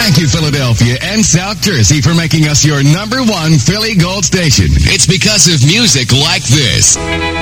Thank you, Philadelphia and South Jersey, for making us your #1 Philly Gold station. It's because of music like this.